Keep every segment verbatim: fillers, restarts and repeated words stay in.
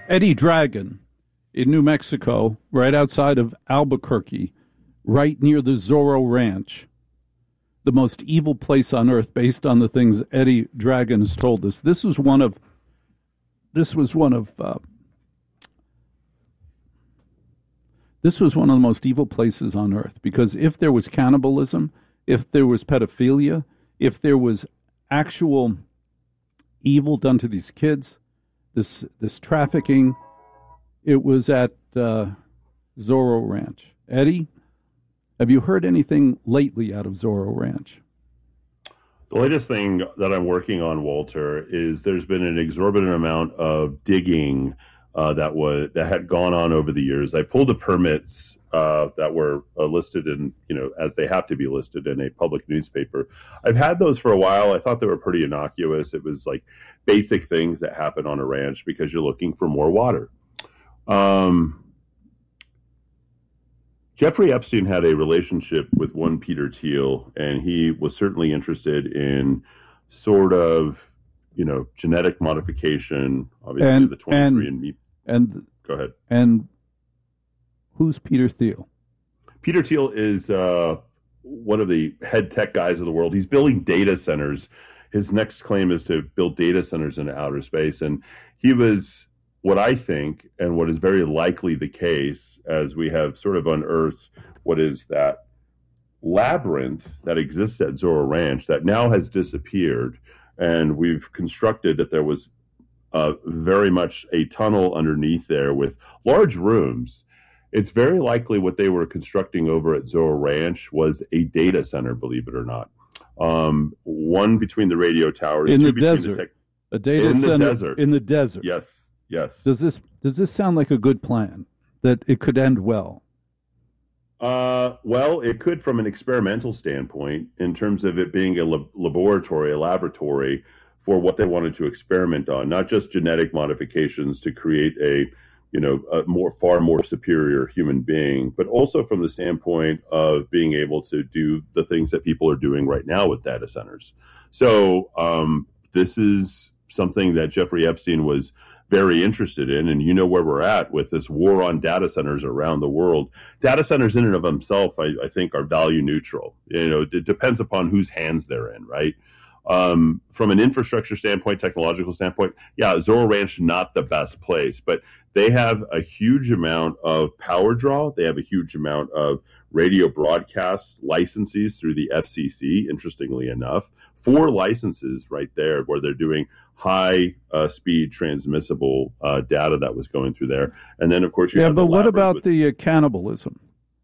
Eddie Dragon in New Mexico, right outside of Albuquerque, right near the Zorro Ranch, the most evil place on earth based on the things Eddie Dragon has told us. This was one of, this was one of, uh, this was one of the most evil places on earth, because if there was cannibalism, if there was pedophilia, if there was actual evil done to these kids, this this trafficking, it was at uh, Zorro Ranch. Eddie, have you heard anything lately out of Zorro Ranch? The latest thing that I'm working on, Walter, is there's been an exorbitant amount of digging uh, that was that had gone on over the years. I pulled the permits uh, that were uh, listed in, you know, as they have to be listed in a public newspaper. I've had those for a while. I thought they were pretty innocuous. It was like basic things that happen on a ranch because you're looking for more water. Um, Jeffrey Epstein had a relationship with one Peter Thiel, and he was certainly interested in sort of, you know, genetic modification, obviously and, the twenty-three and me. And go ahead. And who's Peter Thiel? Peter Thiel is uh, one of the head tech guys of the world. He's building data centers. His next claim is to build data centers in outer space. And he was, what I think, and what is very likely the case, as we have sort of unearthed what is that labyrinth that exists at Zorro Ranch that now has disappeared. And we've constructed that there was uh, very much a tunnel underneath there with large rooms. It's very likely what they were constructing over at Zorro Ranch was a data center, believe it or not. Um, one between the radio towers. In two the desert. The tech- a data in center the desert. in the desert. Yes, yes. Does this does this sound like a good plan, that it could end well? Uh, well, it could from an experimental standpoint, in terms of it being a lab- laboratory, a laboratory for what they wanted to experiment on, not just genetic modifications to create a, you know, a more far more superior human being, but also from the standpoint of being able to do the things that people are doing right now with data centers. So um, this is something that Jeffrey Epstein was very interested in, and you know where we're at with this war on data centers around the world. Data centers in and of themselves, I, I think, are value neutral. You know, it depends upon whose hands they're in, right? Um, from an infrastructure standpoint, technological standpoint, yeah, Zorro Ranch, not the best place, but they have a huge amount of power draw. They have a huge amount of radio broadcast licenses through the F C C, interestingly enough. Four licenses right there where they're doing high uh, speed transmissible uh, data that was going through there. And then, of course, you yeah, have but the what about with- the uh, cannibalism?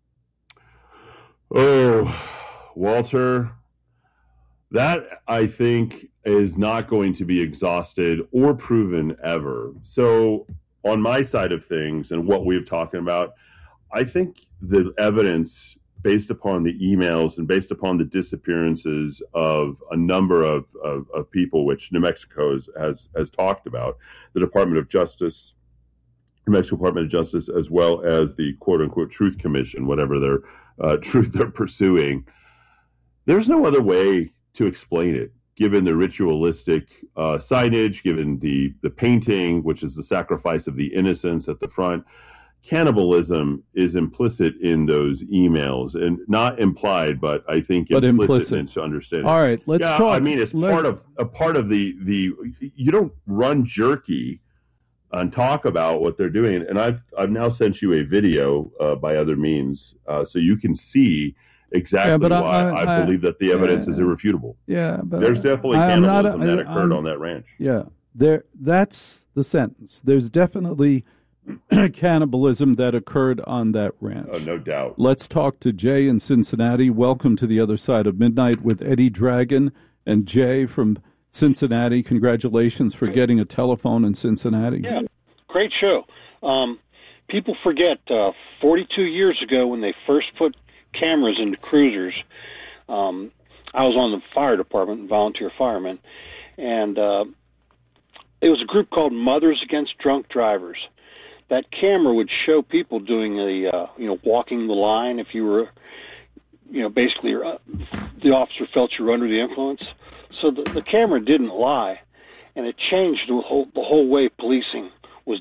Oh, Walter, that, I think, is not going to be exhausted or proven ever. So on my side of things and what we've talking about, I think the evidence based upon the emails and based upon the disappearances of a number of, of, of people, which New Mexico has, has, has talked about, the Department of Justice, New Mexico Department of Justice, as well as the quote-unquote Truth Commission, whatever their uh, truth they're pursuing, there's no other way to explain it, given the ritualistic uh, signage, given the, the painting, which is the sacrifice of the innocents at the front. Cannibalism is implicit in those emails, and not implied, but I think but implicit, implicit. to understand. All right, let's yeah, talk. I mean, it's Let, part of a part of the the. You don't run jerky and talk about what they're doing, and I've I've now sent you a video uh, by other means, uh, so you can see exactly yeah, why I, I, I believe that the evidence yeah, is irrefutable. Yeah, but there's definitely I, cannibalism not, that I, occurred I'm, on that ranch. Yeah, there. That's the sentence. There's definitely cannibalism that occurred on that ranch. Oh, no doubt. Let's talk to Jay in Cincinnati. Welcome to the other side of midnight with Eddie Dragon and Jay from Cincinnati. Congratulations for getting a telephone in Cincinnati. Yeah, great show. Um, people forget uh, forty-two years ago when they first put cameras into cruisers, um, I was on the fire department, volunteer fireman, and uh, it was a group called Mothers Against Drunk Drivers. That camera would show people doing the, uh, you know, walking the line if you were, you know, basically uh, the officer felt you were under the influence. So the, the camera didn't lie, and it changed the whole, the whole way policing was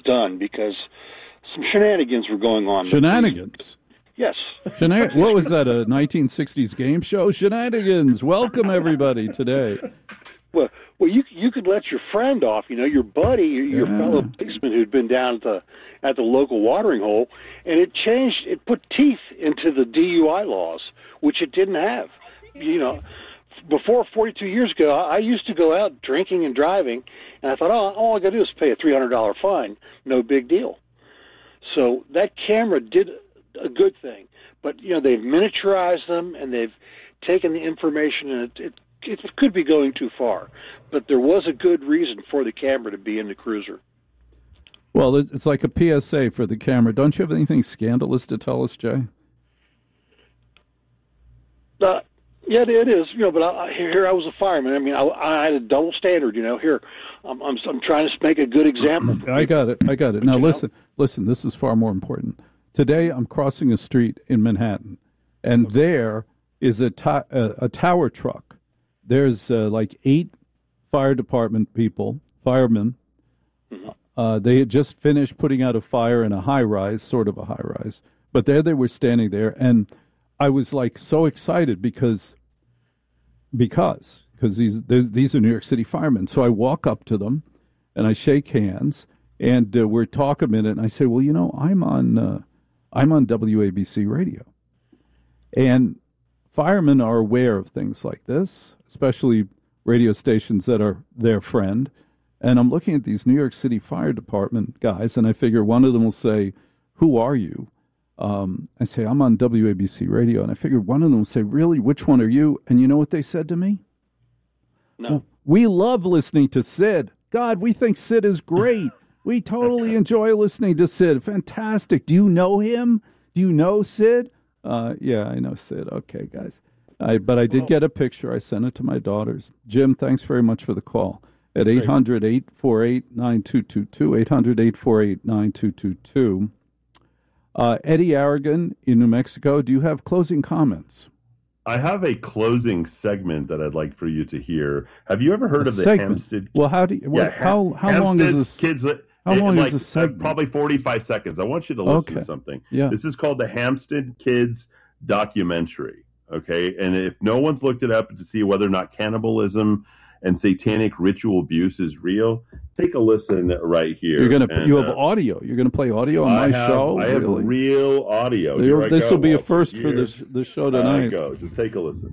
done because some shenanigans were going on. Shenanigans? Yes. Shenan- what was that, a nineteen sixties game show? Shenanigans. Welcome, everybody, today. Well, well, you you could let your friend off, you know, your buddy, your, your Yeah. fellow policeman who'd been down at the at the local watering hole, and it changed. It put teeth into the D U I laws, which it didn't have. You know, before forty-two years ago, I, I used to go out drinking and driving, and I thought, oh, all I got to do is pay a three hundred dollar fine, no big deal. So that camera did a good thing, but you know they've miniaturized them and they've taken the information, and it, it it could be going too far. But there was a good reason for the camera to be in the cruiser. Well, it's it's like a P S A for the camera. Don't you have anything scandalous to tell us, Jay? Uh, yeah, it is. You know, but I, here I was a fireman. I mean, I, I had a double standard. You know, here I'm I'm, I'm trying to make a good example. I got it. I got it. Now You know? listen, listen. This is far more important. Today I'm crossing a street in Manhattan, and there is a, to- a, a tower truck. There's uh, like eight fire department people, firemen. Uh, they had just finished putting out a fire in a high rise, sort of a high rise. But there they were standing there, and I was like so excited because because because these there's, these are New York City firemen. So I walk up to them, and I shake hands, and uh, we're talking a minute, and I say, well, you know, I'm on uh, I'm on W A B C radio, and firemen are aware of things like this, especially radio stations that are their friend. And I'm looking at these New York City Fire Department guys, and I figure one of them will say, who are you? Um, I say, I'm on W A B C radio. And I figured one of them will say, really, which one are you? And you know what they said to me? No. Well, we love listening to Sid. God, we think Sid is great. We totally enjoy listening to Sid. Fantastic. Do you know him? Do you know Sid? Uh, yeah, I know Sid. Okay, guys. I, but I did get a picture. I sent it to my daughters. Jim, thanks very much for the call. At eight hundred, eight four eight, nine two two two, eight hundred, eight four eight, nine two two two. Uh, Eddie Aragon in New Mexico, do you have closing comments? I have a closing segment that I'd like for you to hear. Have you ever heard A of the segment? Hampstead? Well, how do you, what, Yeah, how how Hampstead long is this? Kids, How long like, is this segment? Uh, probably forty-five seconds. I want you to listen Okay. to something. Yeah. This is called the Hampstead Kids documentary. Okay, and if no one's looked it up to see whether or not cannibalism and satanic ritual abuse is real, take a listen right here. You're gonna And, you have uh, audio. You're gonna play audio on I my have, show. I have Really? real audio. You're- Here I this go, will be a Walter. first for Here this this show I tonight. go. Just take a listen.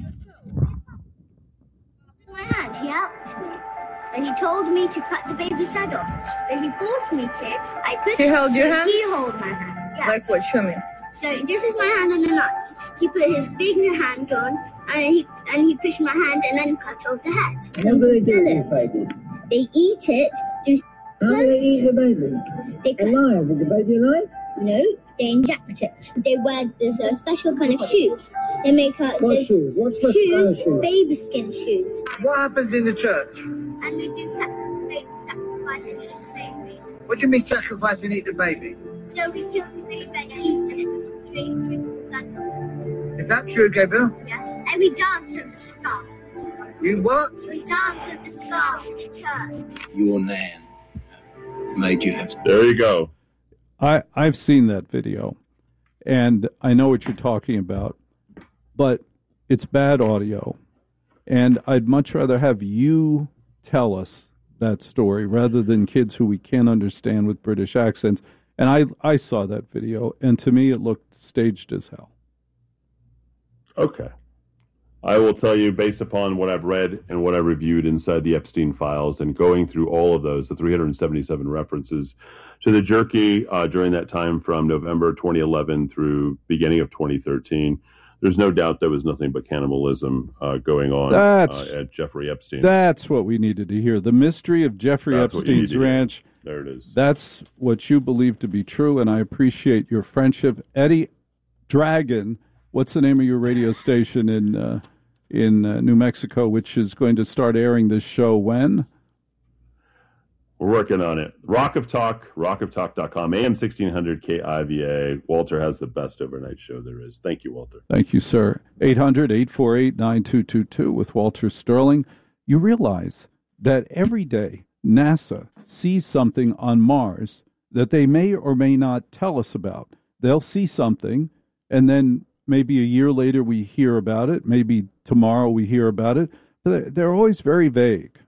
My hand, he helped me. And he told me to cut the baby's head off. But he forced me to. I couldn't. He held your so hands? He held my hand. Yes. Like what? Show me. So this is my hand on the knife. He put his big hand on, and he and he pushed my hand and then cut off the head. What do they do with the baby? They eat it. Do How do they eat the baby? they cut, Alive? Is the baby alive? no, they inject it. They wear this uh, special kind of shoes. They make uh, What they- shoes? What special kind of shoes, shoes? baby skin shoes. What happens in the church? And they do sac- baby sacrifice and eat the baby. What do you mean sacrifice and eat the baby? So we kill the baby and eat it. Drink, drink the blood. Is that true, Gabriel? Yes. And we dance with the skulls. You what? We dance with the skulls in the church. Your nan made you have There you go. I, I've seen that video, and I know what you're talking about, but it's bad audio, and I'd much rather have you tell us that story rather than kids who we can't understand with British accents. And I, I saw that video, and to me it looked staged as hell. Okay. I will tell you, based upon what I've read and what I reviewed inside the Epstein files and going through all of those, the three hundred seventy-seven references to the jerky uh, during that time from November twenty eleven through beginning of twenty thirteen, there's no doubt there was nothing but cannibalism uh, going on That's- uh, at Jeffrey Epstein. That's what we needed to hear. The mystery of Jeffrey That's what you need Epstein's to hear. ranch. There it is. That's what you believe to be true, and I appreciate your friendship. Eddie Dragon, what's the name of your radio station in uh, in uh, New Mexico, which is going to start airing this show when? We're working on it. Rock of Talk, rock of talk dot com, A M sixteen hundred K I V A. Walter has the best overnight show there is. Thank you, Walter. Thank you, sir. eight hundred, eight four eight, nine two two two with Walter Sterling. You realize that every day, NASA sees something on Mars that they may or may not tell us about. They'll see something, and then maybe a year later we hear about it. Maybe tomorrow we hear about it. But they're always very vague.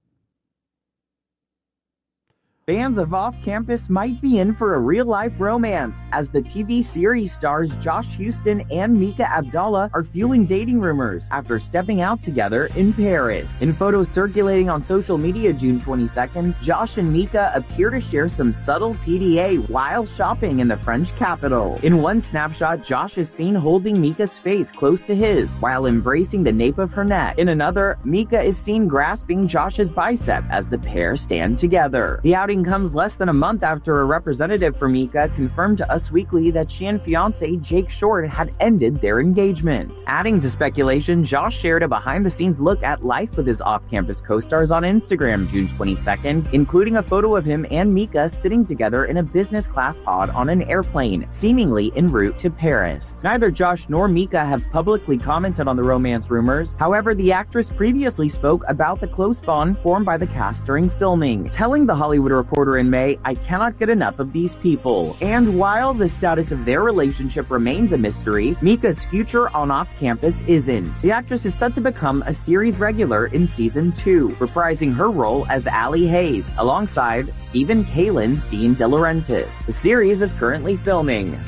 Fans of Off Campus might be in for a real-life romance, as the T V series stars Josh Houston and Mika Abdallah are fueling dating rumors after stepping out together in Paris. In photos circulating on social media June twenty-second, Josh and Mika appear to share some subtle P D A while shopping in the French capital. In one snapshot, Josh is seen holding Mika's face close to his while embracing the nape of her neck. In another, Mika is seen grasping Josh's bicep as the pair stand together. The outing comes less than a month after a representative for Mika confirmed to Us Weekly that she and fiancé Jake Short had ended their engagement. Adding to speculation, Josh shared a behind-the-scenes look at life with his off-campus co-stars on Instagram June twenty-second, including a photo of him and Mika sitting together in a business-class pod on an airplane, seemingly en route to Paris. Neither Josh nor Mika have publicly commented on the romance rumors. However, the actress previously spoke about the close bond formed by the cast during filming, telling The Hollywood Reporter in May, "I cannot get enough of these people." And while the status of their relationship remains a mystery, Mika's future on off-campus isn't. The actress is set to become a series regular in season two, reprising her role as Allie Hayes, alongside Stephen Kalin's Dean De Laurentiis. The series is currently filming.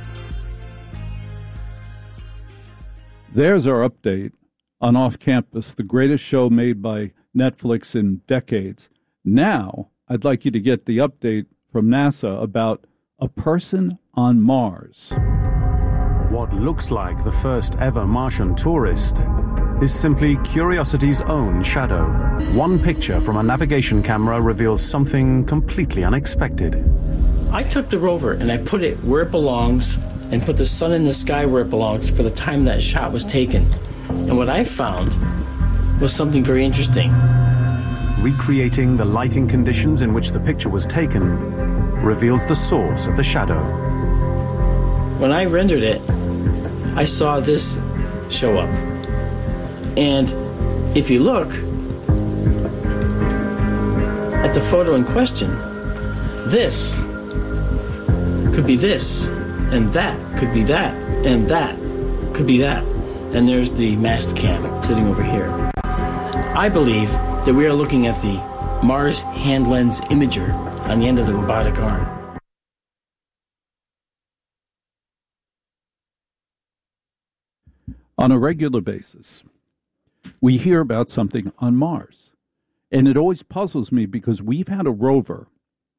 There's our update on Off Campus, the greatest show made by Netflix in decades. Now, I'd like you to get the update from NASA about a person on Mars. What looks like the first ever Martian tourist is simply Curiosity's own shadow. One picture from a navigation camera reveals something completely unexpected. I took the rover and I put it where it belongs and put the sun in the sky where it belongs for the time that shot was taken. And what I found was something very interesting. Recreating the lighting conditions in which the picture was taken reveals the source of the shadow. When I rendered it, I saw this show up. And if you look at the photo in question, this could be this, and that could be that, and that could be that. And there's the mast cam sitting over here. I believe that we are looking at the Mars hand lens imager on the end of the robotic arm. On a regular basis, we hear about something on Mars. And it always puzzles me because we've had a rover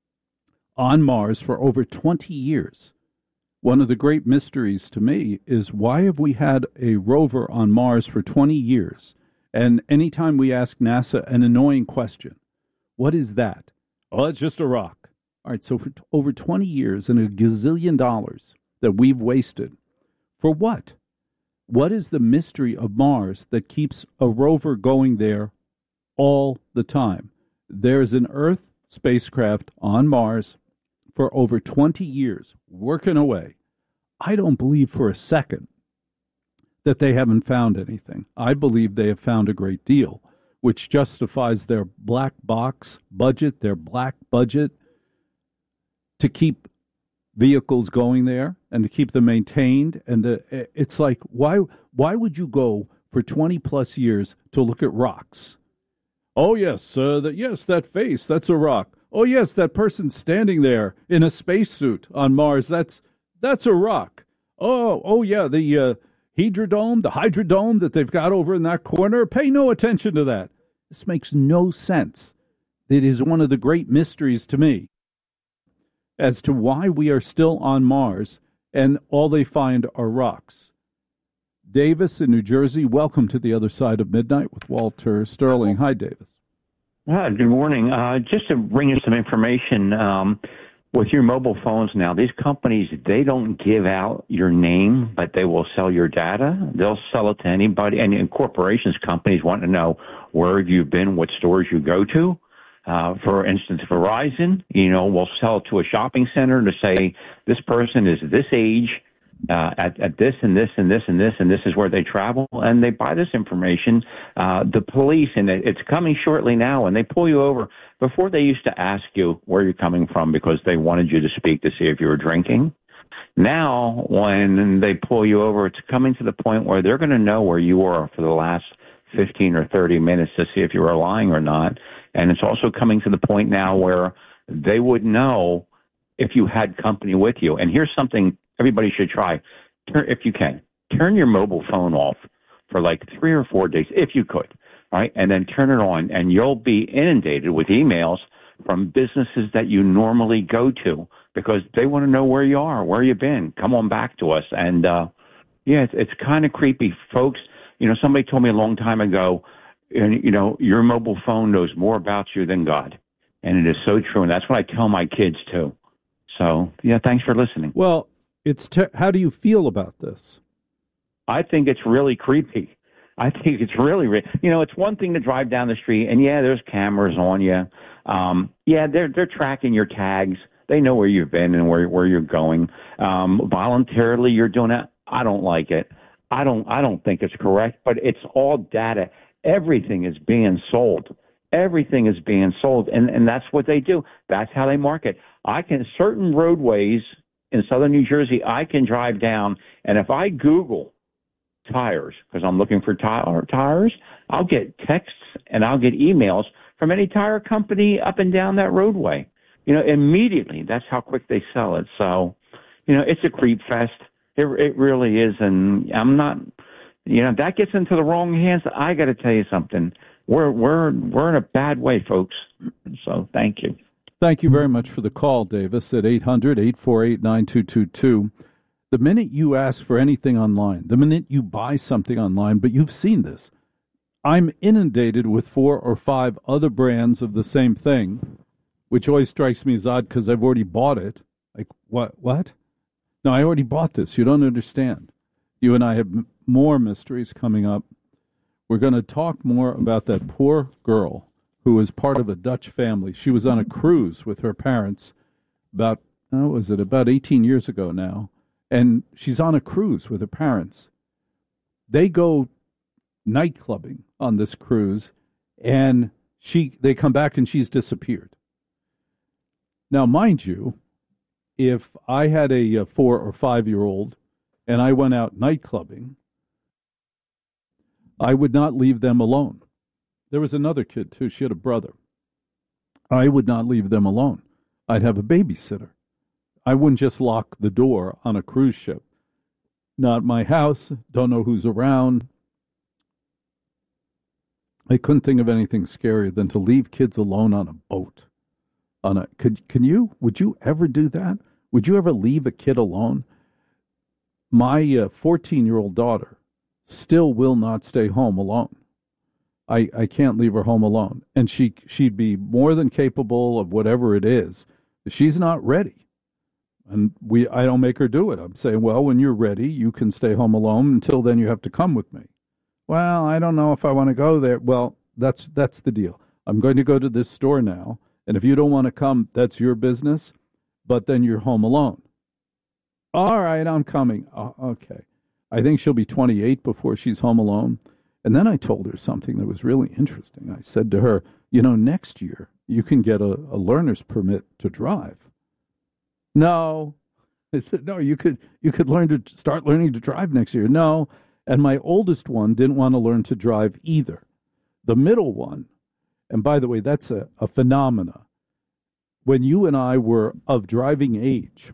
on Mars for over twenty years. One of the great mysteries to me is, why have we had a rover on Mars for twenty years? And anytime we ask NASA an annoying question, what is that? Oh, it's just a rock. All right, so for t- over twenty years and a gazillion dollars that we've wasted, for what? What is the mystery of Mars that keeps a rover going there all the time? There's an Earth spacecraft on Mars for over twenty years, working away. I don't believe for a second that they haven't found anything. I believe they have found a great deal, which justifies their black box budget, their black budget, to keep vehicles going there and to keep them maintained. And uh, it's like, why why would you go for twenty plus years to look at rocks? Oh, yes, uh, that, yes, that face, that's a rock. Oh, yes, that person standing there in a spacesuit on Mars, that's that's a rock. Oh, oh yeah, the uh, Hydrodome, the Hydrodome that they've got over in that corner, pay no attention to that. This makes no sense. It is one of the great mysteries to me as to why we are still on Mars and all they find are rocks. Davis in New Jersey, welcome to the other side of midnight with Walter Sterling. Hi, Davis. Hi, good morning. Uh, just to bring you some information, um, with your mobile phones now, these companies, they don't give out your name, but they will sell your data. They'll sell it to anybody. And, and corporations, companies want to know where you've been, what stores you go to. Uh, for instance, Verizon, you know, will sell it to a shopping center to say, this person is this age, uh, at, at this and this and this and this, and this is where they travel, and they buy this information. Uh, the police, and it, it's coming shortly now, and they pull you over. Before, they used to ask you where you're coming from because they wanted you to speak to see if you were drinking. Now, when they pull you over, it's coming to the point where they're going to know where you were for the last fifteen or thirty minutes to see if you were lying or not. And it's also coming to the point now where they would know if you had company with you. And here's something everybody should try. Turn, if you can, turn your mobile phone off for like three or four days, if you could, right? And then turn it on, and you'll be inundated with emails from businesses that you normally go to because they want to know where you are, where you've been. Come on back to us. And, uh, yeah, it's, it's kind of creepy. Folks, you know, somebody told me a long time ago, and, you know, your mobile phone knows more about you than God. And it is so true. And that's what I tell my kids, too. So, yeah, thanks for listening. Well, it's te- how do you feel about this? I think it's really creepy. I think it's really, re- you know, it's one thing to drive down the street, and, yeah, there's cameras on you. Um, yeah, they're they're tracking your tags. They know where you've been and where where you're going. Um, voluntarily, you're doing it. I don't like it. I don't I don't think it's correct, but it's all data. Everything is being sold. Everything is being sold, and, and that's what they do. That's how they market. I can, certain roadways in southern New Jersey, I can drive down, and if I Google tires, because I'm looking for tire, tires, I'll get texts and I'll get emails from any tire company up and down that roadway. You know, immediately. That's how quick they sell it. So, you know, it's a creep fest. It, it really is, and I'm not, you know, that gets into the wrong hands. I got to tell you something. We're we're we're in a bad way, folks. So thank you. Thank you very much for the call, Davis, at eight hundred, eight four eight, nine two two two. The minute you ask for anything online, the minute you buy something online, but you've seen this, I'm inundated with four or five other brands of the same thing, which always strikes me as odd because I've already bought it. Like, what? What? No, I already bought this. You don't understand. You and I have m- more mysteries coming up. We're going to talk more about that poor girl who was part of a Dutch family. She was on a cruise with her parents about, oh, was it about eighteen years ago now? And she's on a cruise with her parents. They go night clubbing on this cruise, and she they come back and she's disappeared. Now, mind you, if I had a, a four or five-year-old and I went out night clubbing, I would not leave them alone. There was another kid, too. She had a brother. I would not leave them alone. I'd have a babysitter. I wouldn't just lock the door on a cruise ship. Not my house. Don't know who's around. I couldn't think of anything scarier than to leave kids alone on a boat. On a could can you? Would you ever do that? Would you ever leave a kid alone? My uh, fourteen-year-old daughter still will not stay home alone. I, I can't leave her home alone. And she, she'd be more than capable of whatever it is. She's not ready. And we I don't make her do it. I'm saying, well, when you're ready, you can stay home alone. Until then, you have to come with me. Well, I don't know if I want to go there. Well, that's that's the deal. I'm going to go to this store now. And if you don't want to come, that's your business. But then you're home alone. All right, I'm coming. Oh, okay. I think she'll be twenty-eight before she's home alone. And then I told her something that was really interesting. I said to her, you know, next year you can get a, a learner's permit to drive. No. I said, no, you could you could learn to start learning to drive next year. No. And my oldest one didn't want to learn to drive either. The middle one, and by the way, that's a, a phenomena. When you and I were of driving age,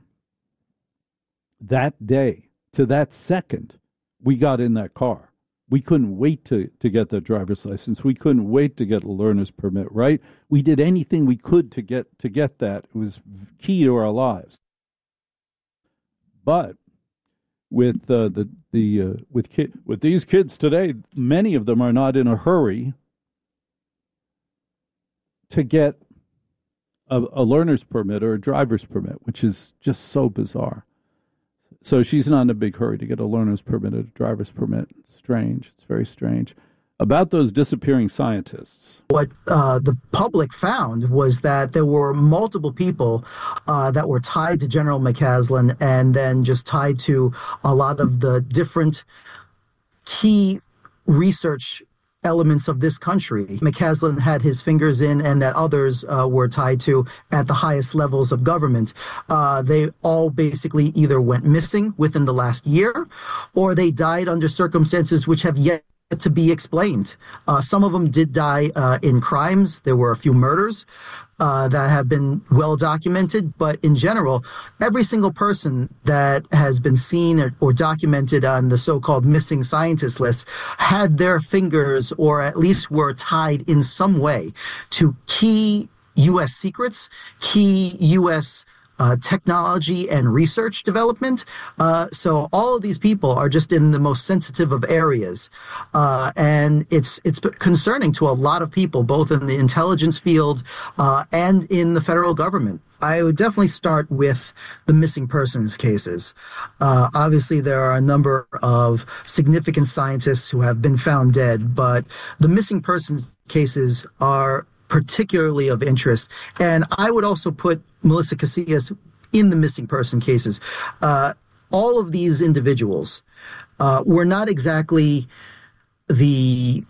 that day, to that second, we got in that car. We couldn't wait to, to get the driver's license. We couldn't wait to get a learner's permit, right? We did anything we could to get to get that. It was key to our lives. But with uh, the the uh, with kid with these kids today, many of them are not in a hurry to get a, a learner's permit or a driver's permit, which is just so bizarre. So she's not in a big hurry to get a learner's permit or a driver's permit. It's strange. It's very strange. about those disappearing scientists. What uh, the public found was that there were multiple people uh, that were tied to General McCaslin and then just tied to a lot of the different key research elements of this country. McCaslin had his fingers in, and that others uh, were tied to at the highest levels of government. Uh, they all basically either went missing within the last year, or they died under circumstances which have yet to be explained. Uh, some of them did die uh, in crimes. There were a few murders uh, that have been well documented, but in general, every single person that has been seen or, or documented on the so-called missing scientist list had their fingers, or at least were tied in some way to key U S secrets, key U S Uh, technology and research development. Uh, so all of these people are just in the most sensitive of areas. Uh, and it's it's concerning to a lot of people, both in the intelligence field uh, and in the federal government. I would definitely start with the missing persons cases. Uh, obviously, there are a number of significant scientists who have been found dead, but the missing persons cases are particularly of interest. And I would also put Melissa Casillas in the missing person cases. Uh, all of these individuals uh, were not exactly the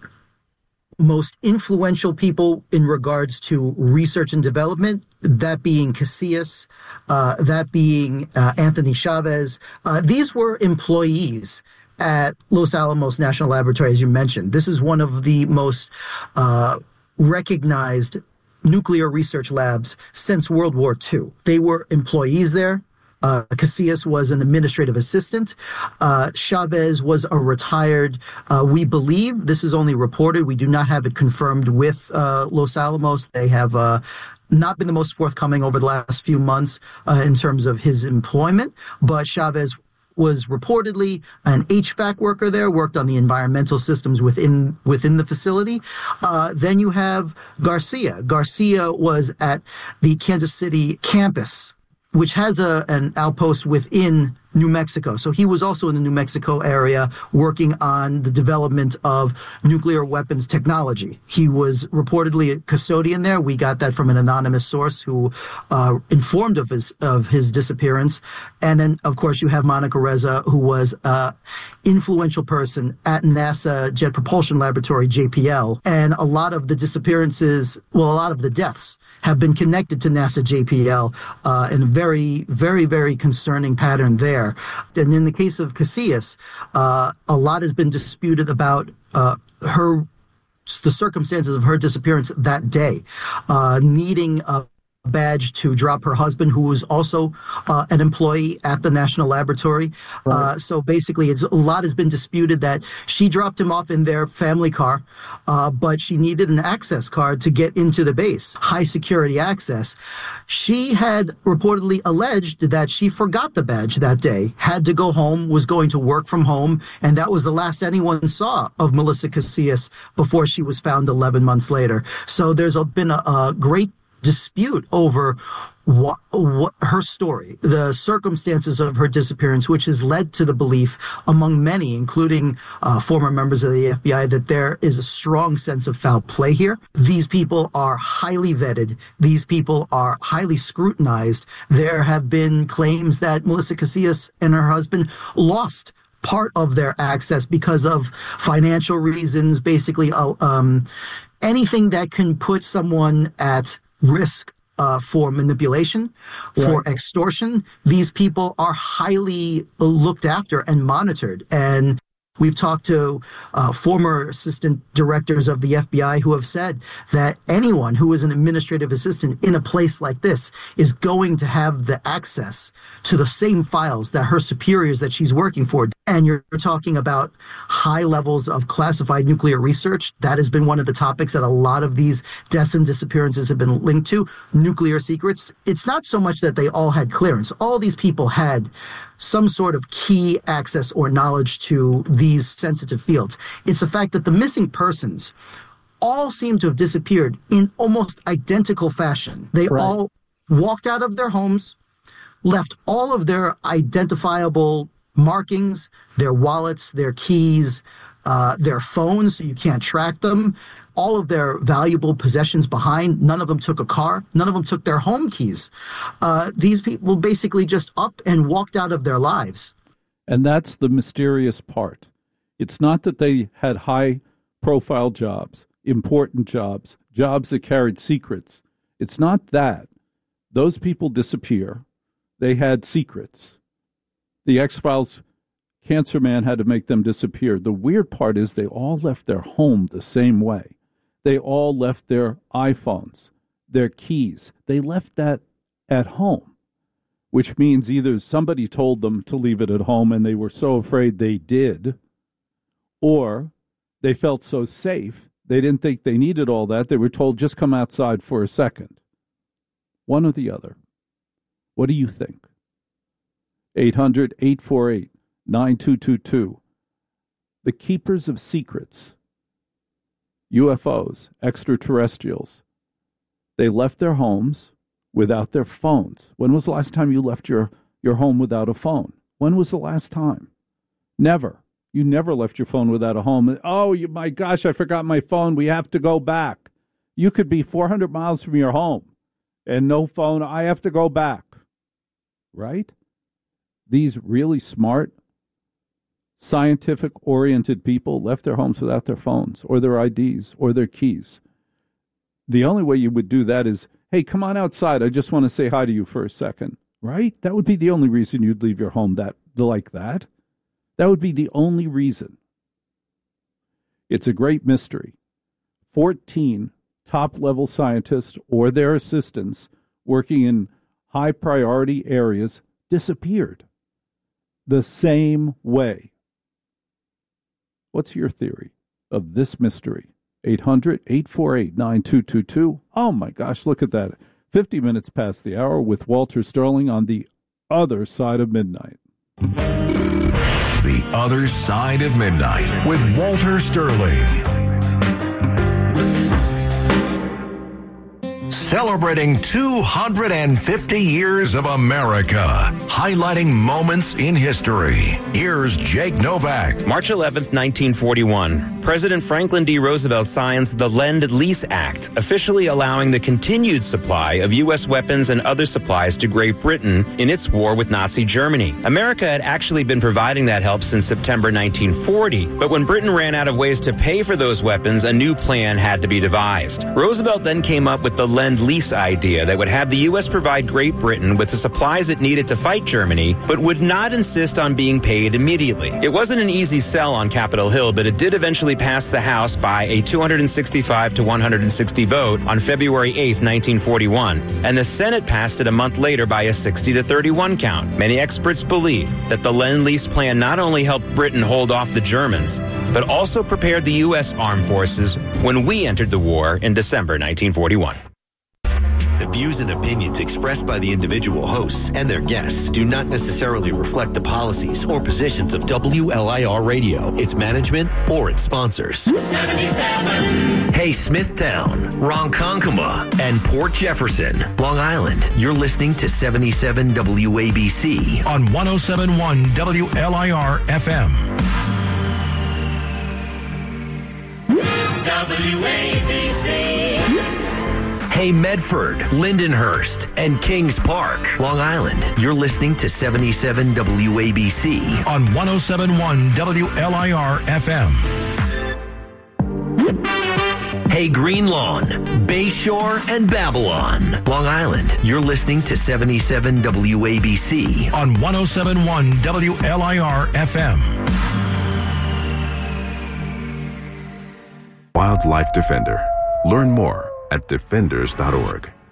most influential people in regards to research and development, that being Casillas, uh, that being uh, Anthony Chavez. Uh, these were employees at Los Alamos National Laboratory, as you mentioned. This is one of the most uh, recognized nuclear research labs since World War Two. They were employees there. Uh, Casillas was an administrative assistant. Uh, Chavez was a retired, uh, we believe, this is only reported, we do not have it confirmed with uh, Los Alamos. They have uh, not been the most forthcoming over the last few months uh, in terms of his employment, but Chavez was reportedly an H V A C worker there, worked on the environmental systems within within the facility. Uh, then you have Garcia. Garcia was at the Kansas City campus, which has a an outpost within New Mexico. So he was also in the New Mexico area working on the development of nuclear weapons technology. He was reportedly a custodian there. We got that from an anonymous source who uh, informed of his of his disappearance. And then, of course, you have Monica Reza, who was an influential person at NASA Jet Propulsion Laboratory, J P L. And a lot of the disappearances, well, a lot of the deaths have been connected to NASA J P L uh, in a very, very, very concerning pattern there. And in the case of Casillas, uh, a lot has been disputed about uh, her, the circumstances of her disappearance that day, uh, needing a badge to drop her husband, who was also uh, an employee at the National Laboratory. Right. Uh, so basically, it's, a lot has been disputed that she dropped him off in their family car, uh, but she needed an access card to get into the base, high security access. She had reportedly alleged that she forgot the badge that day, had to go home, was going to work from home, and that was the last anyone saw of Melissa Casillas before she was found eleven months later. So there's a, been a, a great dispute over what, what her story, the circumstances of her disappearance, which has led to the belief among many, including uh, former members of the F B I, that there is a strong sense of foul play here. These people are highly vetted. These people are highly scrutinized. There have been claims that Melissa Casillas and her husband lost part of their access because of financial reasons, basically uh, um, anything that can put someone at risk uh, for manipulation, right, for extortion. These people are highly looked after and monitored. And we've talked to uh, former assistant directors of the F B I who have said that anyone who is an administrative assistant in a place like this is going to have the access to the same files that her superiors that she's working for. And you're talking about high levels of classified nuclear research. That has been one of the topics that a lot of these deaths and disappearances have been linked to. Nuclear secrets. It's not so much that they all had clearance. All these people had some sort of key access or knowledge to these sensitive fields. It's the fact that the missing persons all seem to have disappeared in almost identical fashion. They right. all walked out of their homes, left all of their identifiable markings, their wallets, their keys, uh, their phones so you can't track them, all of their valuable possessions behind. None of them took a car. None of them took their home keys. Uh, these people basically just up and walked out of their lives. And that's the mysterious part. It's not that they had high-profile jobs, important jobs, jobs that carried secrets. It's not that. Those people disappear. They had secrets. The X-Files cancer man had to make them disappear. The weird part is they all left their home the same way. They all left their iPhones, their keys. They left that at home, which means either somebody told them to leave it at home and they were so afraid they did, or they felt so safe they didn't think they needed all that. They were told, just come outside for a second. One or the other. What do you think? eight hundred, eight four eight, nine two two two. The keepers of secrets, U F Os, extraterrestrials, they left their homes without their phones. When was the last time you left your, your home without a phone? When was the last time? Never. You never left your phone without a home. Oh, you, my gosh, I forgot my phone. We have to go back. You could be four hundred miles from your home and no phone. I have to go back. Right? These really smart, scientific-oriented people left their homes without their phones or their I Ds or their keys. The only way you would do that is, hey, come on outside. I just want to say hi to you for a second. Right? That would be the only reason you'd leave your home that like that. That would be the only reason. It's a great mystery. fourteen top-level scientists or their assistants working in high-priority areas disappeared the same way. What's your theory of this mystery? eight hundred, eight four eight, nine two two two. Oh, my gosh, look at that. fifty minutes past the hour with Walter Sterling on The Other Side of Midnight. The Other Side of Midnight with Walter Sterling. Celebrating two hundred fifty years of America, highlighting moments in history. Here's Jake Novak. March eleventh, nineteen forty-one. President Franklin D. Roosevelt signs the Lend-Lease Act, officially allowing the continued supply of U S weapons and other supplies to Great Britain in its war with Nazi Germany. America had actually been providing that help since September nineteen forty, but when Britain ran out of ways to pay for those weapons, a new plan had to be devised. Roosevelt then came up with the Lend-Lease idea that would have the U S provide Great Britain with the supplies it needed to fight Germany, but would not insist on being paid immediately. It wasn't an easy sell on Capitol Hill, but it did eventually pass the House by a two hundred sixty-five to one hundred sixty vote on February eighth, nineteen forty-one, and the Senate passed it a month later by a sixty to thirty-one count. Many experts believe that the Lend-Lease plan not only helped Britain hold off the Germans, but also prepared the U S armed forces when we entered the war in December nineteen forty-one. The views and opinions expressed by the individual hosts and their guests do not necessarily reflect the policies or positions of W L I R Radio, its management, or its sponsors. seventy-seven. Hey, Smithtown, Ronkonkoma, and Port Jefferson, Long Island. You're listening to seventy-seven W A B C on one oh seven point one W L I R F M. W A B C. Hey, Medford, Lindenhurst, and Kings Park, Long Island. You're listening to seventy-seven W A B C on one oh seven point one W L I R F M. Hey, Green Lawn, Bayshore, and Babylon, Long Island. You're listening to seventy-seven W A B C on one oh seven point one W L I R F M. Wildlife Defender. Learn more at defenders dot org.